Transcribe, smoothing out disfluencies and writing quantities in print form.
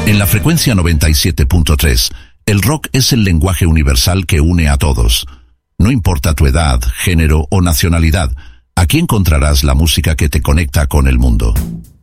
En la frecuencia 97.3, el rock es el lenguaje universal que une a todos. No importa tu edad, género o nacionalidad, aquí encontrarás la música que te conecta con el mundo.